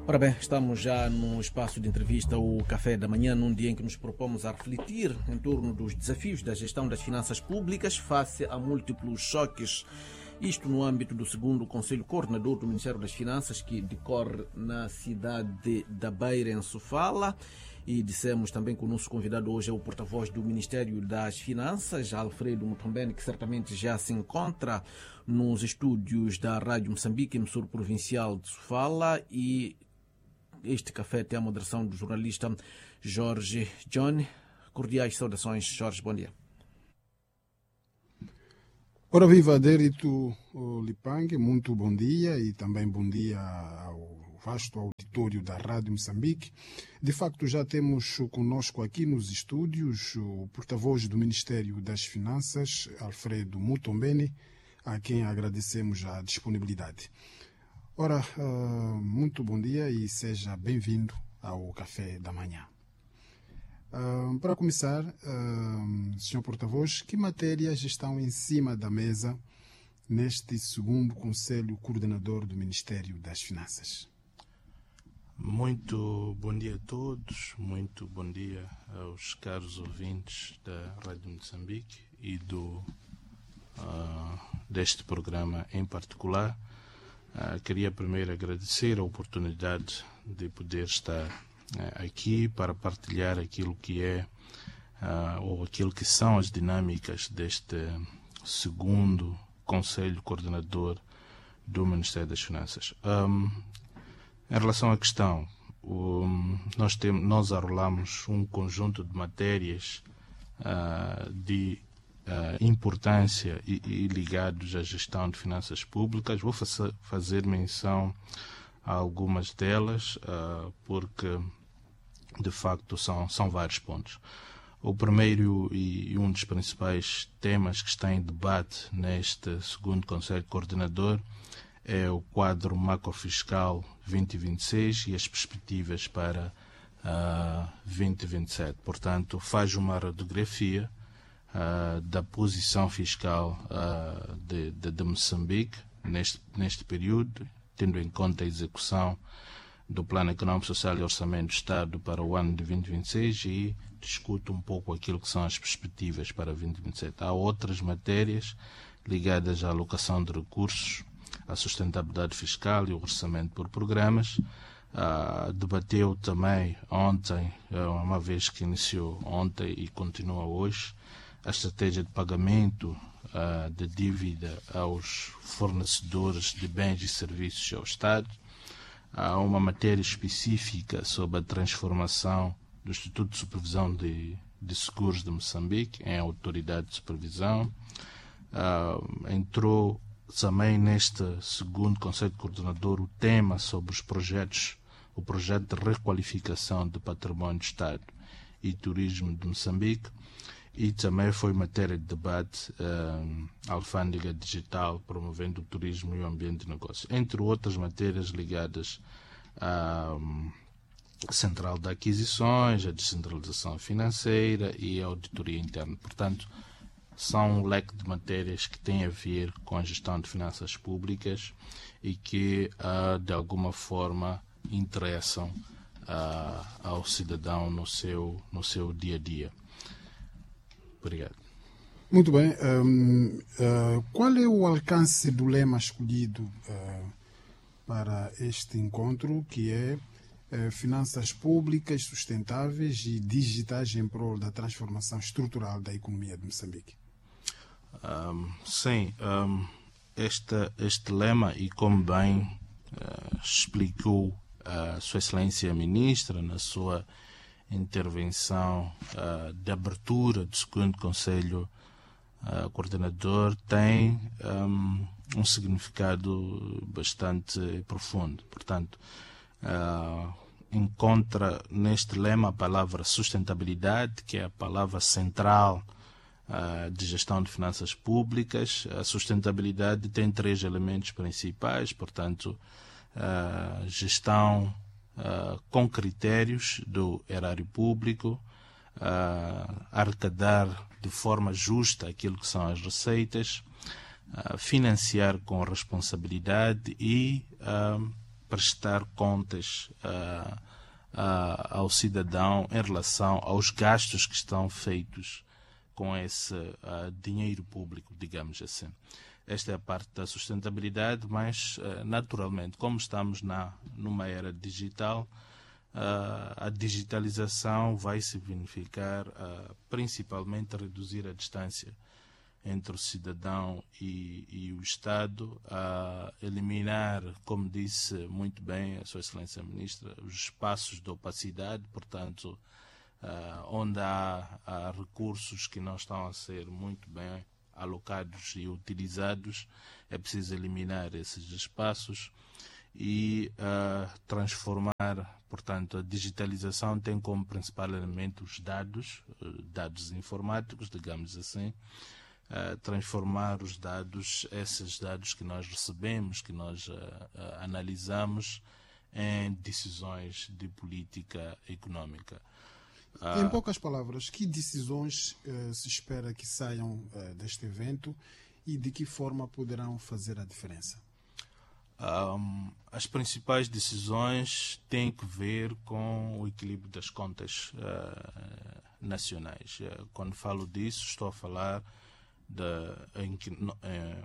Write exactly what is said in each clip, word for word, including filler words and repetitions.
Ora bem, estamos já no espaço de entrevista, o Café da Manhã, num dia em que nos propomos a refletir em torno dos desafios da gestão das finanças públicas face a múltiplos choques. Isto no âmbito do segundo Conselho Coordenador do Ministério das Finanças, que decorre na cidade da Beira, em Sofala. E dissemos também que o nosso convidado hoje é o porta-voz do Ministério das Finanças, Alfredo Mutombeni, que certamente já se encontra nos estúdios da Rádio Moçambique, emissora provincial de Sofala. E este café tem a moderação do jornalista Jorge John. Cordiais saudações, Jorge, bom dia. Ora viva, Adérito Lipangue, muito bom dia e também bom dia ao vasto auditório da Rádio Moçambique. De facto, já temos conosco aqui nos estúdios o porta-voz do Ministério das Finanças, Alfredo Mutombeni, a quem agradecemos a disponibilidade. Ora, uh, muito bom dia e seja bem-vindo ao Café da Manhã. Uh, para começar, uh, senhor porta-voz, que matérias estão em cima da mesa neste segundo Conselho Coordenador do Ministério das Finanças? Muito bom dia a todos, muito bom dia aos caros ouvintes da Rádio Moçambique e do, uh, deste programa em particular. Uh, queria primeiro agradecer a oportunidade de poder estar uh, aqui para partilhar aquilo que é uh, ou aquilo que são as dinâmicas deste segundo Conselho Coordenador do Ministério das Finanças. Um, em relação à questão, um, nós, temos, nós arrolamos um conjunto de matérias uh, de Uh, importância e, e ligados à gestão de finanças públicas. Vou faça, fazer menção a algumas delas, uh, porque de facto são, são vários pontos. O primeiro e, e um dos principais temas que está em debate neste segundo Conselho Coordenador é o quadro macrofiscal vinte vinte e seis e as perspectivas para uh, vinte vinte e sete. Portanto, faz uma radiografia Uh, da posição fiscal uh, de, de, de Moçambique neste, neste período, tendo em conta a execução do Plano Econômico, Social e Orçamento do Estado para o ano de vinte vinte e seis e discute um pouco aquilo que são as perspectivas para vinte vinte e sete. Há outras matérias ligadas à alocação de recursos, à sustentabilidade fiscal e o orçamento por programas. Uh, debateu também ontem, uma vez que iniciou ontem e continua hoje, a estratégia de pagamento uh, de dívida aos fornecedores de bens e serviços ao Estado. Há uma matéria específica sobre a transformação do Instituto de Supervisão de, de Seguros de Moçambique em autoridade de supervisão. Uh, entrou também neste segundo Conselho Coordenador o tema sobre os projetos, o projeto de requalificação do património do Estado e turismo de Moçambique. E também foi matéria de debate uh, a alfândega digital promovendo o turismo e o ambiente de negócios, entre outras matérias ligadas à um, Central de Aquisições, à descentralização financeira e à auditoria interna. Portanto, são um leque de matérias que têm a ver com a gestão de finanças públicas e que, uh, de alguma forma, interessam uh, ao cidadão no seu, no seu dia a dia. Obrigado. Muito bem. Um, uh, qual é o alcance do lema escolhido uh, para este encontro, que é uh, Finanças Públicas Sustentáveis e Digitais em prol da transformação estrutural da economia de Moçambique? Um, sim, um, este, este lema, e como bem uh, explicou a Sua Excelência a Ministra na sua intervenção uh, de abertura do segundo Conselho uh, Coordenador, tem um, um significado bastante profundo. Portanto, uh, encontra neste lema a palavra sustentabilidade, que é a palavra central uh, de gestão de finanças públicas. A sustentabilidade tem três elementos principais, portanto, uh, gestão Uh, com critérios do erário público, uh, arrecadar de forma justa aquilo que são as receitas, uh, financiar com responsabilidade e uh, prestar contas uh, uh, ao cidadão em relação aos gastos que estão feitos com esse uh, dinheiro público, digamos assim. Esta é a parte da sustentabilidade, mas, uh, naturalmente, como estamos na, numa era digital, uh, a digitalização vai significar uh, principalmente reduzir a distância entre o cidadão e, e o Estado, a eliminar, como disse muito bem a Sua Excelência Ministra, os espaços de opacidade, portanto, uh, onde há, há recursos que não estão a ser muito bem alocados e utilizados, é preciso eliminar esses espaços e uh, transformar, portanto, a digitalização tem como principal elemento os dados, dados informáticos, digamos assim, Uh, transformar os dados, esses dados que nós recebemos, que nós uh, uh, analisamos, em decisões de política econômica. Uh, em poucas palavras, que decisões uh, se espera que saiam uh, deste evento e de que forma poderão fazer a diferença? Um, as principais decisões têm que ver com o equilíbrio das contas uh, nacionais. Uh, quando falo disso, estou a falar Da, em que, é,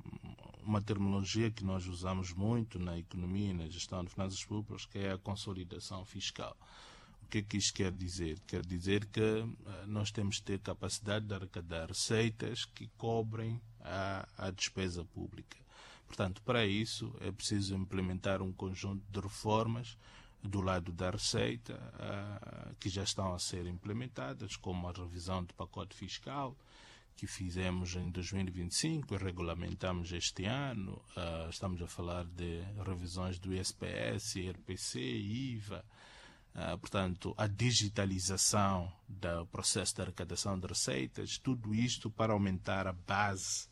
uma terminologia que nós usamos muito na economia e na gestão de finanças públicas, que é a consolidação fiscal. O que é que isto quer dizer? Quer dizer que uh, nós temos de ter capacidade de arrecadar receitas que cobrem a, a despesa pública. Portanto, para isso é preciso implementar um conjunto de reformas do lado da receita uh, que já estão a ser implementadas, como a revisão do pacote fiscal, que fizemos em dois mil e vinte e cinco e regulamentamos este ano. Uh, estamos a falar de revisões do I S P S, I R P C, I V A. Uh, portanto, a digitalização do processo de arrecadação de receitas, tudo isto para aumentar a base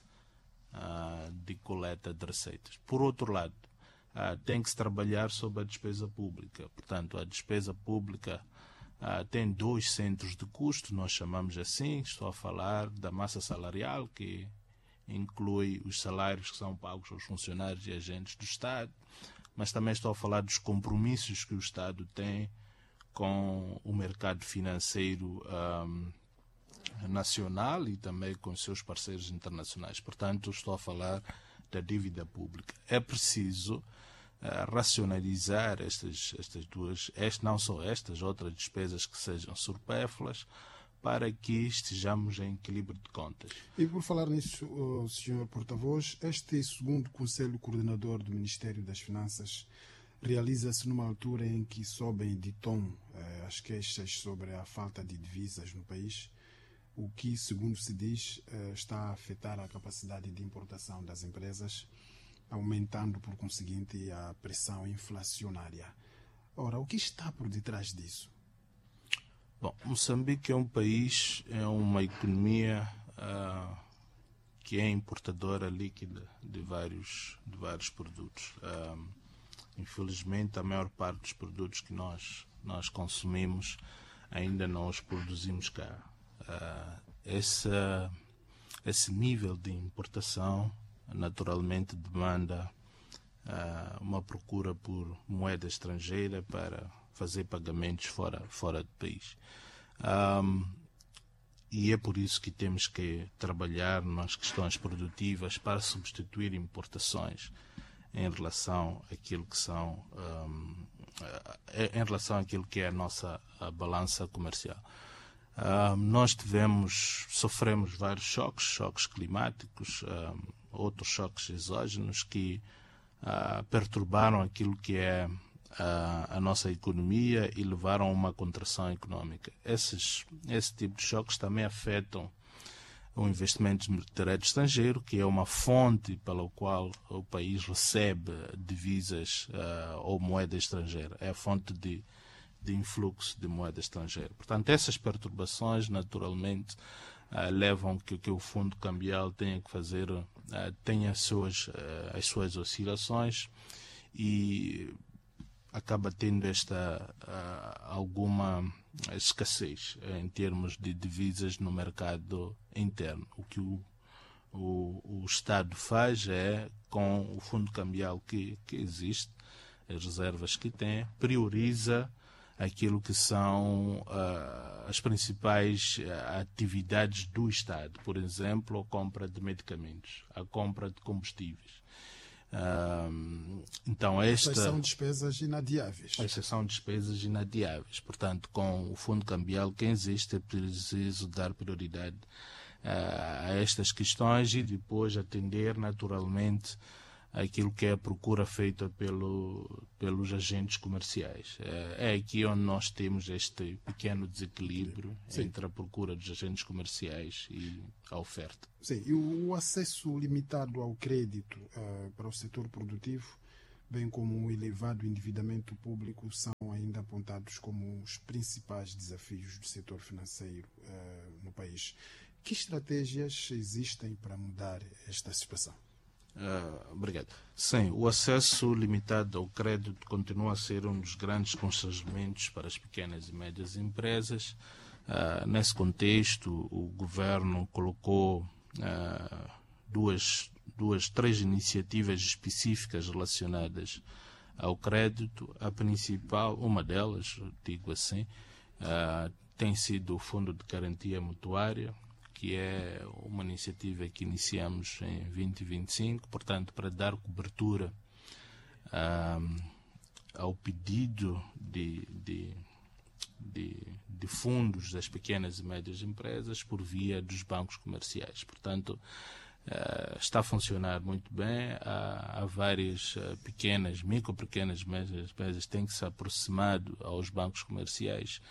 uh, de coleta de receitas. Por outro lado, uh, tem que se trabalhar sobre a despesa pública. Portanto, a despesa pública Uh, tem dois centros de custo, nós chamamos assim. Estou a falar da massa salarial, que inclui os salários que são pagos aos funcionários e agentes do Estado, mas também estou a falar dos compromissos que o Estado tem com o mercado financeiro um, nacional e também com os seus parceiros internacionais. Portanto, estou a falar da dívida pública. É preciso Uh, racionalizar estas, estas duas, este, não só estas, outras despesas que sejam supérfluas, para que estejamos em equilíbrio de contas. E por falar nisso, oh, senhor Porta-Voz, este segundo Conselho Coordenador do Ministério das Finanças realiza-se numa altura em que sobem de tom eh, as queixas sobre a falta de divisas no país, o que, segundo se diz, eh, está a afetar a capacidade de importação das empresas, aumentando, por conseguinte, a pressão inflacionária. Ora, o que está por detrás disso? Bom, Moçambique é um país, é uma economia uh, que é importadora líquida de vários, de vários produtos. Uh, infelizmente, a maior parte dos produtos que nós, nós consumimos ainda não os produzimos cá. Uh, esse, esse nível de importação naturalmente demanda uh, uma procura por moeda estrangeira para fazer pagamentos fora, fora do país. Um, e é por isso que temos que trabalhar nas questões produtivas para substituir importações em relação àquilo que são um, em relação àquilo que é a nossa a balança comercial. Um, nós tivemos, sofremos vários choques, choques climáticos, um, outros choques exógenos que uh, perturbaram aquilo que é uh, a nossa economia e levaram a uma contração económica. Esses, esse tipo de choques também afetam o investimento direto estrangeiro, que é uma fonte pela qual o país recebe divisas uh, ou moeda estrangeira. É a fonte de, de influxo de moeda estrangeira. Portanto, essas perturbações, naturalmente, uh, levam que, que o fundo cambial tenha que fazer, uh, tenha as suas, uh, as suas oscilações e acaba tendo esta uh, alguma escassez em termos de divisas no mercado interno. O que o, o, o Estado faz é, com o fundo cambial que, que existe, as reservas que tem, prioriza aquilo que são uh, as principais uh, atividades do Estado. Por exemplo, a compra de medicamentos, a compra de combustíveis. Uh, então esta... Essas são despesas inadiáveis. Essas são despesas inadiáveis. Portanto, com o fundo cambial que existe, é preciso dar prioridade uh, a estas questões e depois atender naturalmente aquilo que é a procura feita pelo, pelos agentes comerciais. É aqui onde nós temos este pequeno desequilíbrio Sim. entre a procura dos agentes comerciais e a oferta. Sim, e o acesso limitado ao crédito uh, para o setor produtivo, bem como o elevado endividamento público, são ainda apontados como os principais desafios do setor financeiro uh, no país. Que estratégias existem para mudar esta situação? Uh, obrigado. Sim, o acesso limitado ao crédito continua a ser um dos grandes constrangimentos para as pequenas e médias empresas. Uh, nesse contexto, o governo colocou uh, duas, duas, três iniciativas específicas relacionadas ao crédito. A principal, uma delas, digo assim, uh, tem sido o Fundo de Garantia Mutuária, que é uma iniciativa que iniciamos em vinte e vinte e cinco, portanto, para dar cobertura um, ao pedido de, de, de, de fundos das pequenas e médias empresas por via dos bancos comerciais. Portanto, uh, está a funcionar muito bem. Há, há várias uh, pequenas, micro, pequenas médias empresas que têm que se aproximado aos bancos comerciais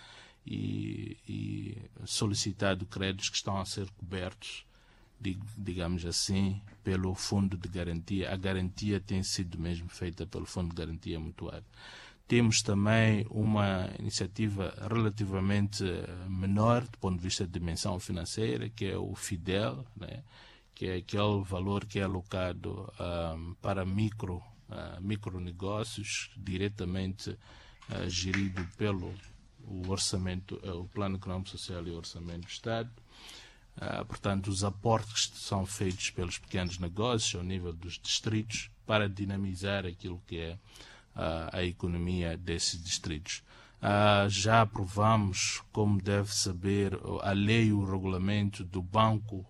E, e solicitado créditos que estão a ser cobertos, digamos assim, pelo Fundo de Garantia. A garantia tem sido mesmo feita pelo Fundo de Garantia Mutuária. Temos também uma iniciativa relativamente menor do ponto de vista de dimensão financeira, que é o FIDEL, né? Que é aquele valor que é alocado um, para micro, uh, micronegócios, diretamente uh, gerido pelo o orçamento, o Plano Econômico Social e o Orçamento do Estado. Uh, portanto, os aportes que são feitos pelos pequenos negócios ao nível dos distritos para dinamizar aquilo que é uh, a economia desses distritos. Uh, já aprovamos, como deve saber, a lei e o regulamento do Banco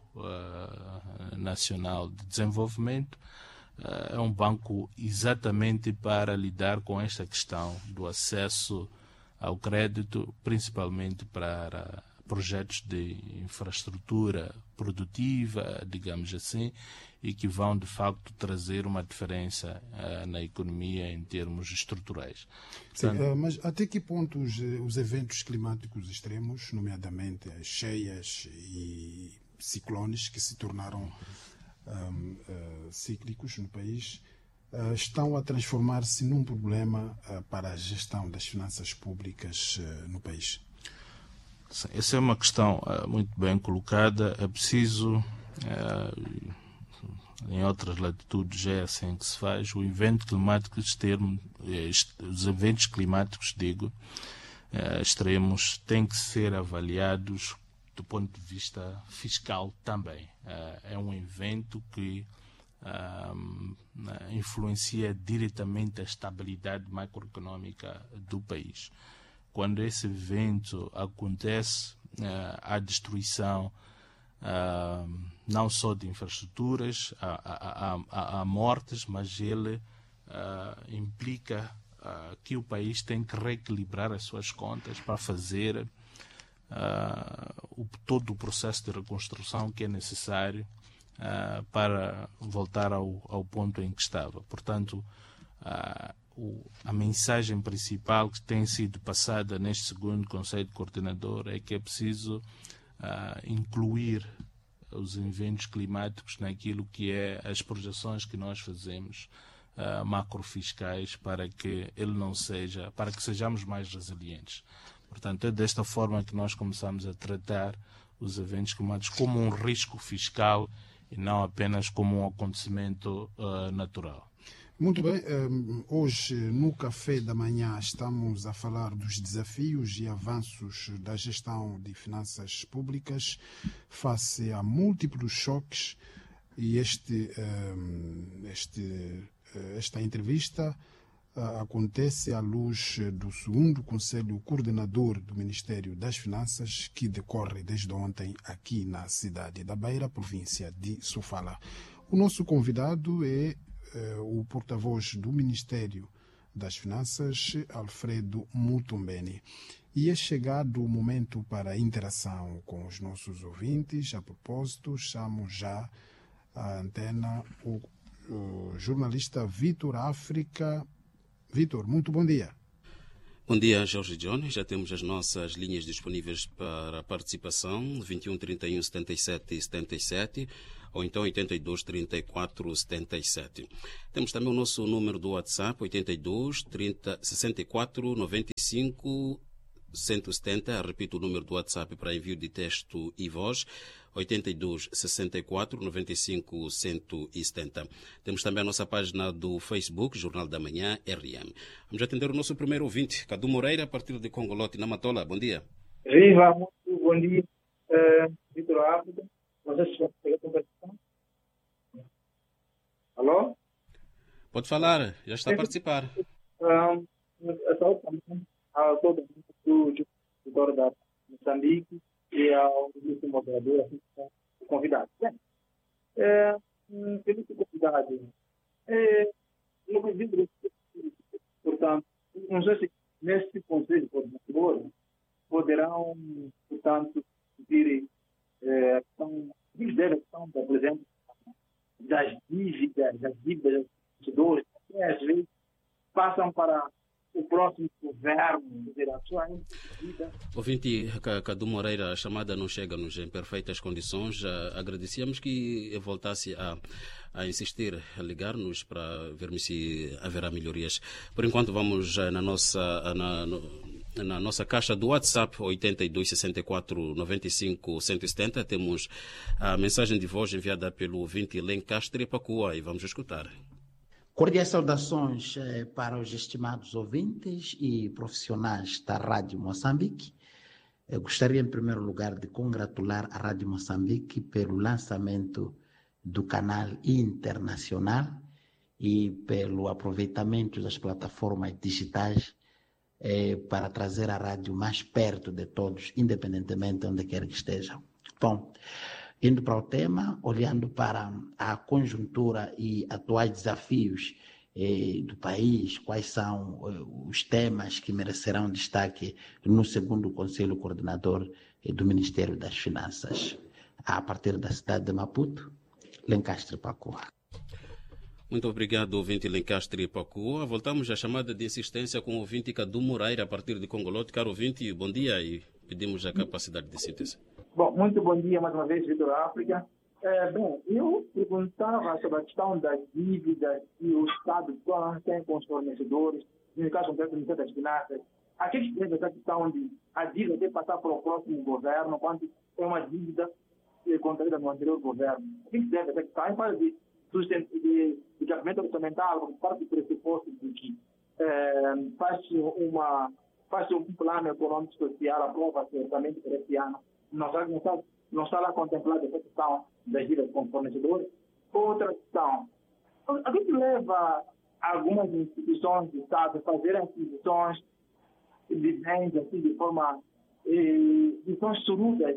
uh, Nacional de Desenvolvimento. Uh, é um banco exatamente para lidar com esta questão do acesso ao crédito, principalmente para projetos de infraestrutura produtiva, digamos assim, e que vão, de facto, trazer uma diferença uh, na economia em termos estruturais. Sim, Portanto, uh, mas até que ponto os, os eventos climáticos extremos, nomeadamente as cheias e ciclones que se tornaram um, uh, cíclicos no país, Uh, estão a transformar-se num problema uh, para a gestão das finanças públicas uh, no país? Sim, essa é uma questão uh, muito bem colocada. É preciso, uh, em outras latitudes é assim que se faz, o evento climático externo, os eventos climáticos, digo, uh, extremos, têm que ser avaliados do ponto de vista fiscal também. Uh, é um evento que Um, influencia diretamente a estabilidade macroeconómica do país. Quando esse evento acontece, uh, há destruição uh, não só de infraestruturas, há, há, há, há mortes, mas ele uh, implica uh, que o país tem que reequilibrar as suas contas para fazer uh, o, todo o processo de reconstrução que é necessário Uh, para voltar ao, ao ponto em que estava. Portanto, uh, o, a mensagem principal que tem sido passada neste segundo Conselho Coordenador é que é preciso uh, incluir os eventos climáticos naquilo que é as projeções que nós fazemos uh, macrofiscais para que ele não seja, para que sejamos mais resilientes. Portanto, é desta forma que nós começamos a tratar os eventos climáticos como um risco fiscal e não apenas como um acontecimento uh, natural. Muito bem. Um, hoje, no Café da Manhã, estamos a falar dos desafios e avanços da gestão de finanças públicas face a múltiplos choques e este, um, este, esta entrevista acontece à luz do segundo Conselho Coordenador do Ministério das Finanças, que decorre desde ontem aqui na cidade da Beira, província de Sofala. O nosso convidado é eh, o porta-voz do Ministério das Finanças, Alfredo Mutumbeni. E é chegado o momento para a interação com os nossos ouvintes. A propósito, chamo já à antena o, o jornalista Vitor África. Vitor, muito bom dia. Bom dia, Jorge John. Já temos as nossas linhas disponíveis para participação, vinte e um, trinta e um, setenta e sete, setenta e sete, ou então oitenta e dois, trinta e quatro, setenta e sete. Temos também o nosso número do WhatsApp, oitenta e dois, trinta, sessenta e quatro, noventa e cinco, cento e setenta. Repito o número do WhatsApp para envio de texto e voz, oitenta e dois, sessenta e quatro, noventa e cinco, cento e setenta. Temos também a nossa página do Facebook, Jornal da Manhã, R M. Vamos atender o nosso primeiro ouvinte, Cadu Moreira, a partir de Congolote, na Matola. Bom dia. Viva, muito bom dia, uh, Vitor África. Vocês vão pegar a conversação? Alô? Pode falar, já está a participar. Um, a saúde também a todo mundo do editor da Moçambique e ao último moderador, assim, o convidado. Bem, é, pelo convidado, é, no convite, portanto, não sei se nesse conselho coordenador poderão, portanto, discutir é, a questão, por exemplo, das dívidas, das dívidas dos investidores, que às vezes passam para o próximo governo de gerações. Ouvinte Cadu Moreira, a chamada não chega-nos em perfeitas condições. Agradecíamos que voltasse a, a insistir, a ligar-nos para vermos se haverá melhorias. Por enquanto, vamos na nossa, na, na nossa caixa do WhatsApp, oitenta e dois, sessenta e quatro, noventa e cinco, cento e setenta. Temos a mensagem de voz enviada pelo ouvinte Lencastre Pacua e vamos escutar. Cordiais saudações eh, para os estimados ouvintes e profissionais da Rádio Moçambique. Eu gostaria, em primeiro lugar, de congratular a Rádio Moçambique pelo lançamento do canal internacional e pelo aproveitamento das plataformas digitais eh, para trazer a rádio mais perto de todos, independentemente de onde quer que estejam. Bom, indo para o tema, olhando para a conjuntura e atuais desafios eh, do país, quais são eh, os temas que merecerão destaque no segundo Conselho Coordenador eh, do Ministério das Finanças, a partir da cidade de Maputo, Lencastre Pacua. Muito obrigado, ouvinte Lencastre Pacua. Voltamos à chamada de insistência com o ouvinte Cadu Moreira, a partir de Congolote. Caro ouvinte, bom dia e pedimos a capacidade de síntese. Bom, muito bom dia mais uma vez, Vitor África. É, bom, eu perguntava sobre a questão das dívidas e o Estado tem com os fornecedores, no caso do Ministério das Finanças. Aqui que tem essa questão de a dívida deve passar para o próximo governo, quando tem uma dívida contraída no anterior governo. Aqui que deve essa questão, em parte de, de, de desenvolvimento orçamental, como parte do pressuposto de que é, faz-se uma, faz um plano econômico social, aprova-se o orçamento para esse ano. Não está, não, está, não está lá contemplada essa questão das dívidas com fornecedores. Outra questão, a gente leva algumas instituições do Estado a fazer aquisições de bens assim, de forma eh, de são surudas,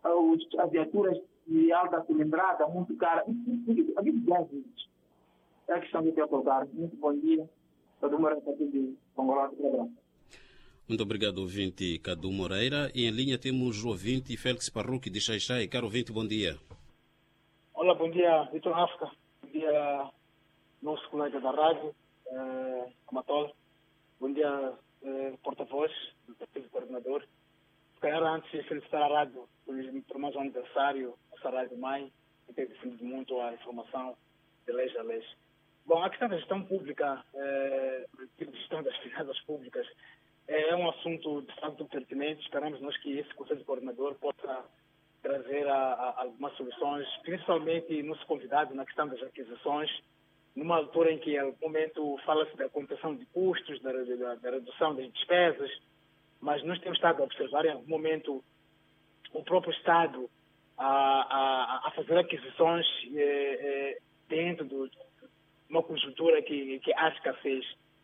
as viaturas de alta cilindrada, muito caras. A gente deve isso. É a questão que eu quero colocar. Muito bom dia. Todo mundo aqui de Congolote. Muito obrigado, ouvinte Cadu Moreira. E em linha temos o ouvinte Félix Parruque de Xaixai. Caro ouvinte, bom dia. Olá, bom dia, Vitor África. Bom dia, nosso colega da rádio, eh, Matola. Bom dia, eh, porta-voz do Partido Coordenador. Se calhar, antes de felicitar a rádio por mais um aniversário, essa rádio mãe, que tem defendido muito a informação de leis a leis. Bom, a questão da gestão pública, eh, de gestão das finanças públicas, é um assunto de facto pertinente. Esperamos nós que esse Conselho Coordenador possa trazer a, a, algumas soluções, principalmente nos convidados na questão das aquisições, numa altura em que, no momento, fala-se da contenção de custos, da, da, da redução das despesas, mas nós temos estado a observar em algum momento o próprio Estado a, a, a fazer aquisições eh, eh, dentro de uma conjuntura que, que há escassez.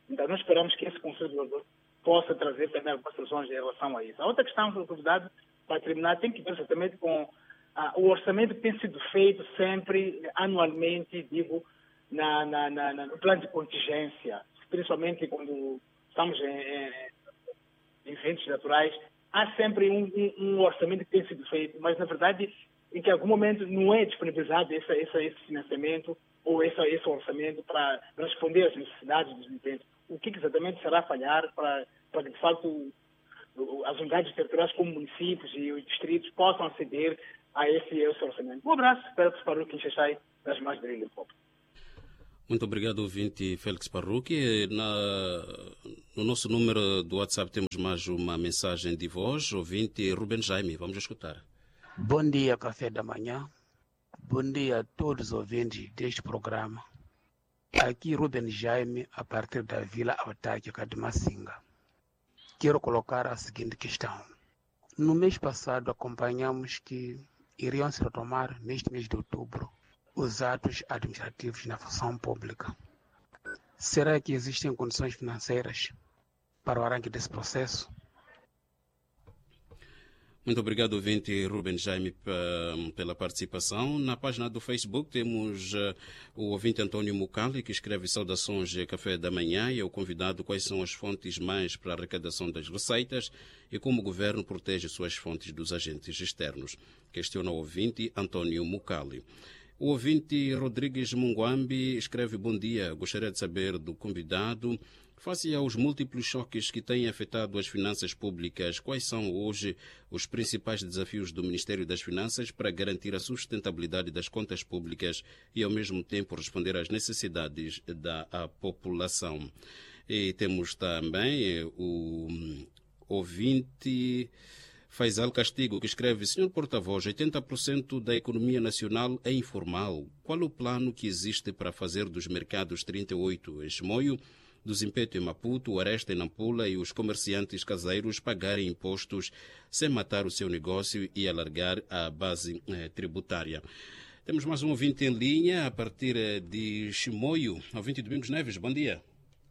Então, nós esperamos que esse Conselho Regulador possa trazer também algumas soluções em relação a isso. A outra questão, Sr Convidado, para terminar, tem que ver exatamente com ah, o orçamento que tem sido feito sempre, anualmente, digo, na, na, na, no plano de contingência, principalmente quando estamos em, em eventos naturais. Há sempre um, um, um orçamento que tem sido feito, mas, na verdade, em que em algum momento não é disponibilizado esse, esse, esse financiamento ou esse, esse orçamento para responder às necessidades dos eventos. O que exatamente será falhar para, para que, de facto, as unidades territoriais como municípios e os distritos possam aceder a esse, esse orçamento. Um abraço, espero que para o Quinchachai das mais de Limpopo. Muito obrigado, ouvinte Félix Parruque. Na, no nosso número do WhatsApp temos mais uma mensagem de voz. Ouvinte Ruben Jaime, vamos escutar. Bom dia, Café da Manhã. Bom dia a todos os ouvintes deste programa. Aqui Ruben Jaime, a partir da Vila Autárquica de Massinga. Quero colocar a seguinte questão. No mês passado acompanhamos que iriam se retomar neste mês de outubro os atos administrativos na função pública. Será que existem condições financeiras para o arranque desse processo? Muito obrigado, ouvinte Ruben Jaime, pela participação. Na página do Facebook temos uh, o ouvinte Antônio Mucali, que escreve saudações Café da Manhã, e é o convidado quais são as fontes mais para a arrecadação das receitas e como o governo protege suas fontes dos agentes externos. Questiona o ouvinte Antônio Mucali. O ouvinte Rodrigues Munguambi escreve: bom dia, gostaria de saber do convidado, face aos múltiplos choques que têm afetado as finanças públicas, quais são hoje os principais desafios do Ministério das Finanças para garantir a sustentabilidade das contas públicas e, ao mesmo tempo, responder às necessidades da população? E temos também o ouvinte Faisal Castigo, que escreve: senhor porta-voz, oitenta por cento da economia nacional é informal. Qual o plano que existe para fazer dos mercados trinta e oito em Chimoio, do Zimpeto em Maputo, o Aresta em Nampula e os comerciantes caseiros pagarem impostos sem matar o seu negócio e alargar a base eh, tributária? Temos mais um ouvinte em linha a partir de Chimoio. Ouvinte Domingos Neves, bom dia.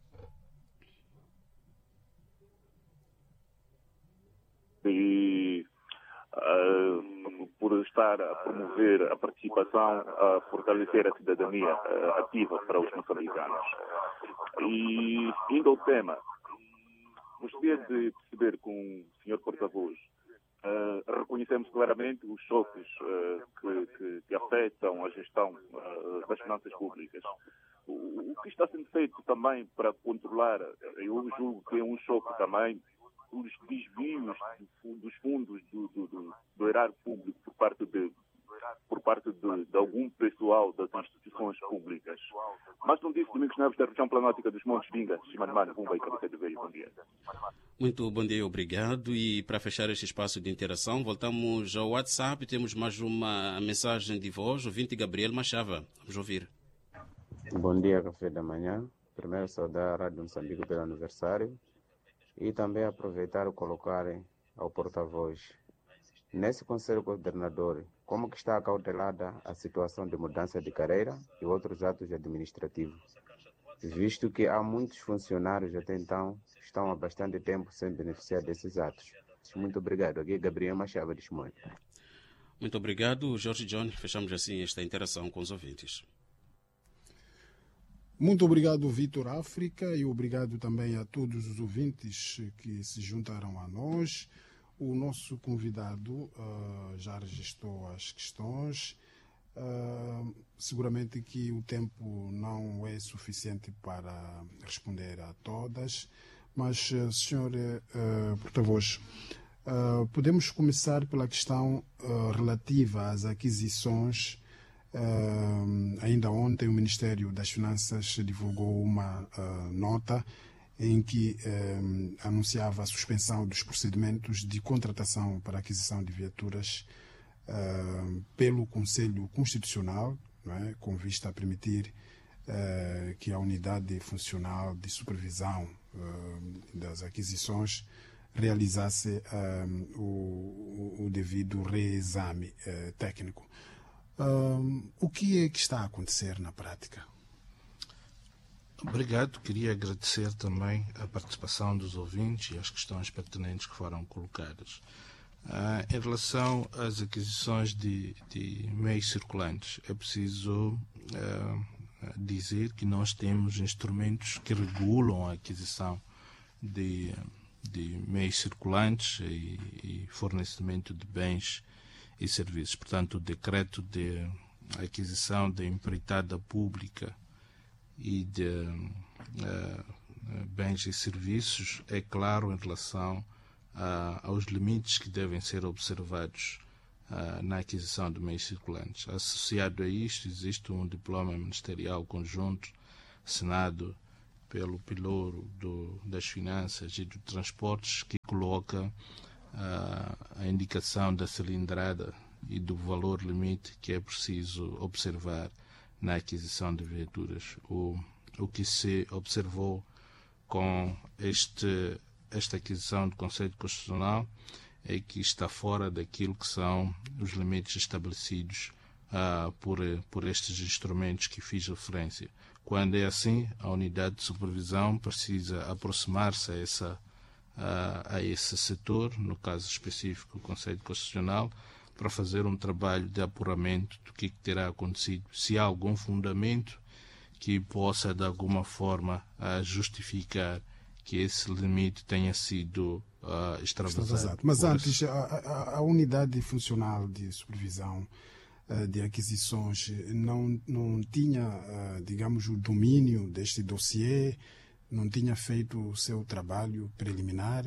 E uh, por estar a promover a participação, a fortalecer a cidadania uh, ativa para os moçambicanos. E, indo ao tema, gostaria de perceber com o senhor porta-voz, uh, reconhecemos claramente os choques uh, que, que, que afetam a gestão uh, das finanças públicas. O, o que está sendo feito também para controlar, eu julgo que é um choque também, os desvios dos fundos do, do, do, do erário público por parte de por parte de, de algum pessoal das instituições públicas. Mas não disse Domingos Neves da região planática dos Montes Vingas, Chimanimano, Bumba e Cabeça de Veio. Bom dia. Muito bom dia, obrigado. E para fechar este espaço de interação, voltamos ao WhatsApp. Temos mais uma mensagem de voz, o ouvinte Gabriel Machava. Vamos ouvir. Bom dia, Café da Manhã. Primeiro saudar a Rádio Moçambique pelo aniversário e também aproveitar e colocar ao porta-voz. Nesse Conselho Coordenador, como que está acautelada a situação de mudança de carreira e outros atos administrativos? Visto que há muitos funcionários até então estão há bastante tempo sem beneficiar desses atos. Muito obrigado. Aqui é Gabriel Machava de Chimoio. Muito obrigado, Jorge John. Fechamos assim esta interação com os ouvintes. Muito obrigado, Vitor África, e obrigado também a todos os ouvintes que se juntaram a nós. O nosso convidado uh, já registrou as questões. Uh, seguramente que o tempo não é suficiente para responder a todas, mas, uh, senhor uh, porta-voz, uh, podemos começar pela questão uh, relativa às aquisições. Uh, ainda ontem o Ministério das Finanças divulgou uma uh, nota em que uh, anunciava a suspensão dos procedimentos de contratação para aquisição de viaturas uh, pelo Conselho Constitucional, não é? Com vista a permitir uh, que a unidade funcional de supervisão uh, das aquisições realizasse uh, o, o devido reexame uh, técnico. Uh, o que é que está a acontecer na prática? Obrigado. Queria agradecer também a participação dos ouvintes e as questões pertinentes que foram colocadas. Ah, em relação às aquisições de, de meios circulantes, é preciso ah, dizer que nós temos instrumentos que regulam a aquisição de, de meios circulantes e, e fornecimento de bens e serviços. Portanto, o decreto de aquisição de empreitada pública e de uh, bens e serviços é claro em relação uh, aos limites que devem ser observados uh, na aquisição de meios circulantes. Associado a isto, existe um diploma ministerial conjunto assinado pelo Pelouro do, das Finanças e dos Transportes que coloca uh, a indicação da cilindrada e do valor limite que é preciso observar na aquisição de viaturas. O, o que se observou com este, esta aquisição do Conselho Constitucional é que está fora daquilo que são os limites estabelecidos uh, por, por estes instrumentos que fiz referência. Quando é assim, a unidade de supervisão precisa aproximar-se a, essa, uh, a esse setor, no caso específico o Conselho Constitucional, para fazer um trabalho de apuramento do que terá acontecido, se há algum fundamento que possa de alguma forma uh, justificar que esse limite tenha sido uh, extravasado. extravasado. Mas antes, a, a, a unidade funcional de supervisão uh, de aquisições não, não tinha, uh, digamos, o domínio deste dossiê, não tinha feito o seu trabalho preliminar?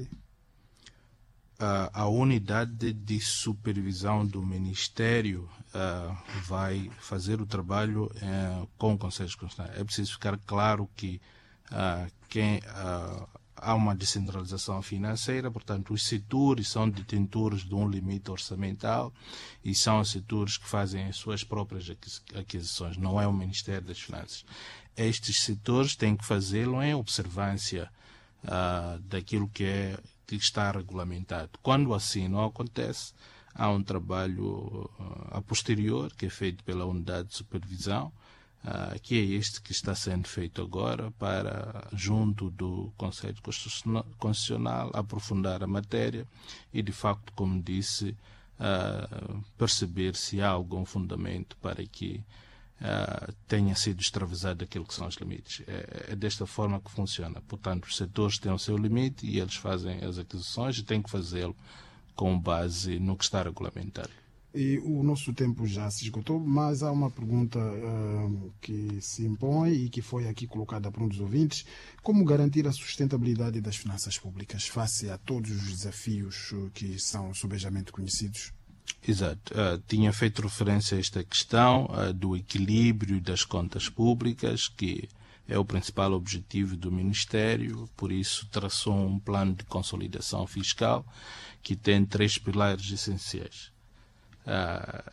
Uh, a unidade de supervisão do Ministério uh, vai fazer o trabalho uh, com o Conselho Constitucional. É preciso ficar claro que uh, quem, uh, há uma descentralização financeira, portanto, os setores são detentores de um limite orçamental e são os setores que fazem as suas próprias aquisições, não é o Ministério das Finanças. Estes setores têm que fazê-lo em observância uh, daquilo que é que está regulamentado. Quando assim não acontece, há um trabalho uh, a posterior que é feito pela unidade de supervisão, uh, que é este que está sendo feito agora para, junto do Conselho Constitucional, aprofundar a matéria e, de facto, como disse, uh, perceber se há algum fundamento para que Uh, tenha sido extravasado aquilo que são os limites. É, é desta forma que funciona. Portanto, os setores têm o seu limite e eles fazem as aquisições e têm que fazê-lo com base no que está regulamentado. E o nosso tempo já se esgotou, mas há uma pergunta uh, que se impõe e que foi aqui colocada por um dos ouvintes. Como garantir a sustentabilidade das finanças públicas face a todos os desafios que são subejamente conhecidos? Exato. Uh, tinha feito referência a esta questão uh, do equilíbrio das contas públicas, que é o principal objetivo do Ministério, por isso traçou um plano de consolidação fiscal que tem três pilares essenciais. Uh,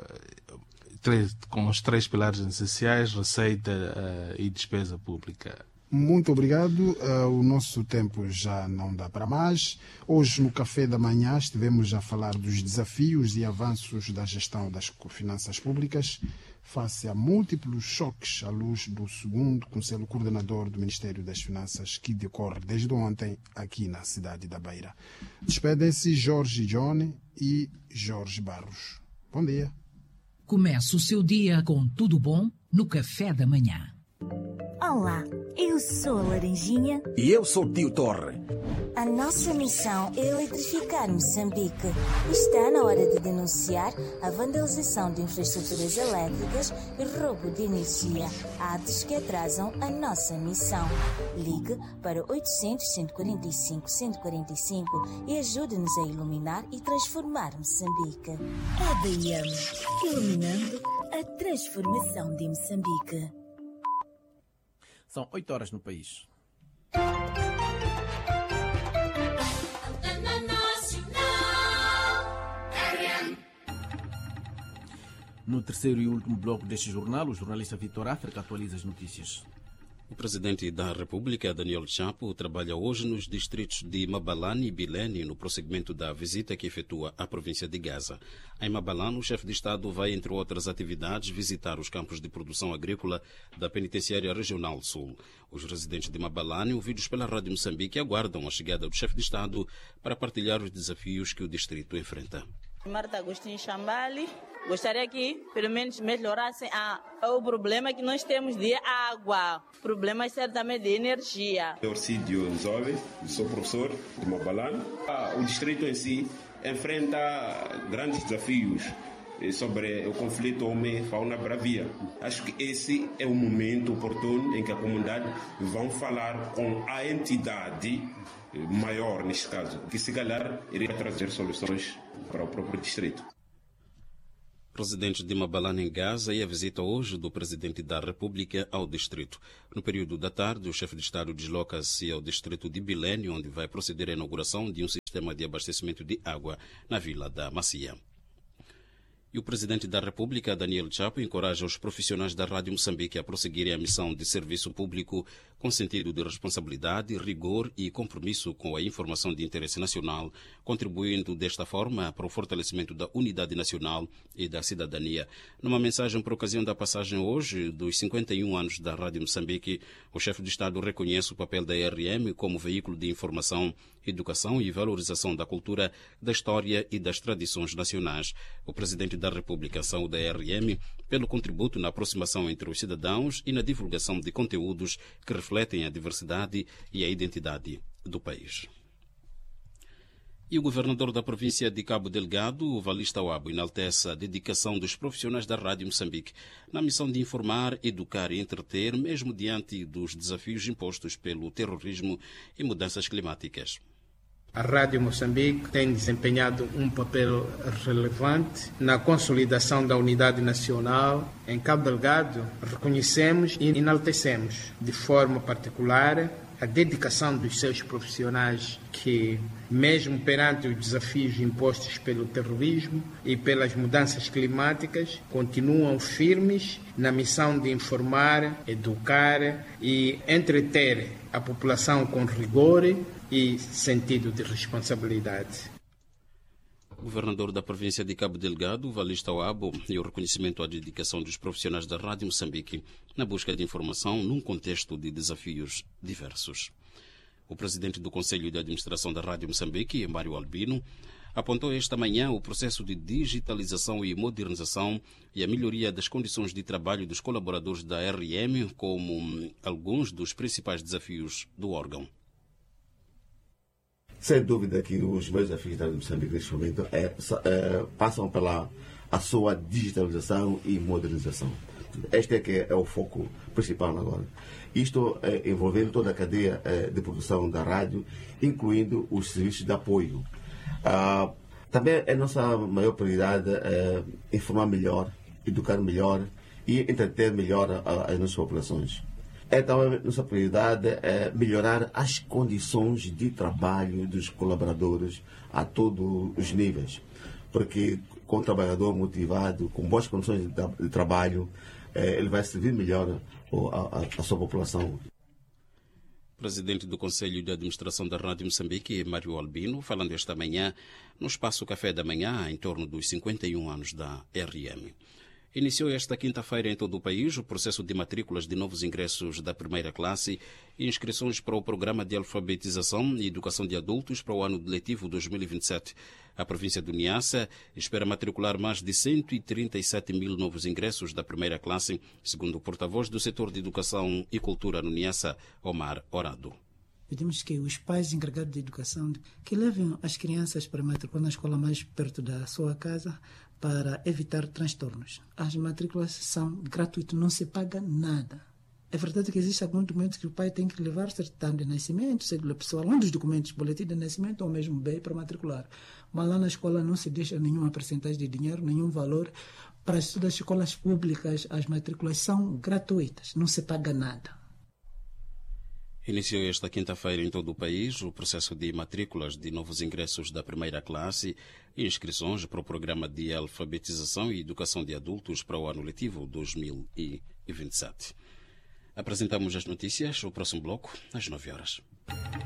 três, com os três pilares essenciais, receita uh, e despesa pública. Muito obrigado. Uh, o nosso tempo já não dá para mais. Hoje, no Café da Manhã, estivemos a falar dos desafios e avanços da gestão das finanças públicas face a múltiplos choques à luz do segundo Conselho Coordenador do Ministério das Finanças, que decorre desde ontem aqui na cidade da Beira. Despedem-se Jorge Johnny e Jorge Barros. Bom dia. Comece o seu dia com tudo bom no Café da Manhã. Olá, eu sou a Laranjinha. E eu sou o Tio Torre. A nossa missão é eletrificar Moçambique. Está na hora de denunciar a vandalização de infraestruturas elétricas e roubo de energia, atos que atrasam a nossa missão. Ligue para oitocentos, cento e quarenta e cinco, cento e quarenta e cinco e ajude-nos a iluminar e transformar Moçambique. A D M, iluminando a transformação de Moçambique. São oito horas no país. No terceiro e último bloco deste jornal, o jornalista Vitor África atualiza as notícias. O presidente da República, Daniel Chapo, trabalha hoje nos distritos de Mabalane e Bilene no prosseguimento da visita que efetua à província de Gaza. Em Mabalane, o chefe de Estado vai, entre outras atividades, visitar os campos de produção agrícola da Penitenciária Regional Sul. Os residentes de Mabalane, ouvidos pela Rádio Moçambique, aguardam a chegada do chefe de Estado para partilhar os desafios que o distrito enfrenta. Marta Agostinho Chambali, gostaria que pelo menos melhorassem a, o problema que nós temos de água, problemas certamente de energia. Orcídio Nzobe, sou professor de Mabalane. O distrito em si enfrenta grandes desafios sobre o conflito homem-fauna-bravia. Acho que esse é o momento oportuno em que a comunidade vão falar com a entidade maior, neste caso, que se calhar iria trazer soluções para o próprio distrito. Residentes de Mabalane em Gaza e a visita hoje do presidente da República ao distrito. No período da tarde, o chefe de Estado desloca-se ao distrito de Bilene, onde vai proceder à inauguração de um sistema de abastecimento de água na Vila da Macia. E o presidente da República, Daniel Chapo, encoraja os profissionais da Rádio Moçambique a prosseguirem a missão de serviço público com sentido de responsabilidade, rigor e compromisso com a informação de interesse nacional, contribuindo desta forma para o fortalecimento da unidade nacional e da cidadania. Numa mensagem por ocasião da passagem hoje dos cinquenta e um anos da Rádio Moçambique, o chefe de Estado reconhece o papel da R M como veículo de informação, educação e valorização da cultura, da história e das tradições nacionais. O presidente da República saúda a R M pelo contributo na aproximação entre os cidadãos e na divulgação de conteúdos que refletem a diversidade e a identidade do país. E o governador da província de Cabo Delgado, o Valista Wabo, enaltece a dedicação dos profissionais da Rádio Moçambique na missão de informar, educar e entreter, mesmo diante dos desafios impostos pelo terrorismo e mudanças climáticas. A Rádio Moçambique tem desempenhado um papel relevante na consolidação da unidade nacional. Em Cabo Delgado, reconhecemos e enaltecemos de forma particular a dedicação dos seus profissionais que, mesmo perante os desafios impostos pelo terrorismo e pelas mudanças climáticas, continuam firmes na missão de informar, educar e entreter a população com rigor e sentido de responsabilidade. O governador da província de Cabo Delgado, Valista Wabo, e o reconhecimento à dedicação dos profissionais da Rádio Moçambique na busca de informação num contexto de desafios diversos. O presidente do Conselho de Administração da Rádio Moçambique, Mário Albino, apontou esta manhã o processo de digitalização e modernização e a melhoria das condições de trabalho dos colaboradores da R M como alguns dos principais desafios do órgão. Sem dúvida que os meus desafios da Moçambique neste momento é, é, passam pela a sua digitalização e modernização. Este é que é o foco principal agora. Isto é, envolvendo toda a cadeia é, de produção da rádio, incluindo os serviços de apoio. Ah, também a nossa maior prioridade é informar melhor, educar melhor e entreter melhor a, as nossas populações. Então, a nossa prioridade é melhorar as condições de trabalho dos colaboradores a todos os níveis, porque com o trabalhador motivado, com boas condições de, de trabalho, eh, ele vai servir melhor a, a, a sua população. Presidente do Conselho de Administração da Rádio Moçambique, Mário Albino, falando esta manhã no Espaço Café da Manhã, em torno dos cinquenta e um anos da R M. Iniciou esta quinta-feira em todo o país o processo de matrículas de novos ingressos da primeira classe e inscrições para o Programa de Alfabetização e Educação de Adultos para o ano letivo dois mil e vinte e sete. A província do Niassa espera matricular mais de cento e trinta e sete mil novos ingressos da primeira classe, segundo o porta-voz do setor de Educação e Cultura no Niassa, Omar Orado. Pedimos que os pais encarregados de educação que levem as crianças para matricular na escola mais perto da sua casa para evitar transtornos. As matrículas são gratuitas, não se paga nada. É verdade que existe algum documento que o pai tem que levar, certidão de nascimento, cédula pessoal, um dos documentos, boletim de nascimento ou mesmo B I para matricular. Mas lá na escola não se deixa nenhuma percentagem de dinheiro, nenhum valor. Para as escolas públicas, as matrículas são gratuitas, não se paga nada. Iniciou esta quinta-feira em todo o país o processo de matrículas de novos ingressos da primeira classe e inscrições para o Programa de Alfabetização e Educação de Adultos para o ano letivo dois mil e vinte e sete. Apresentamos as notícias, o próximo bloco, às nove horas.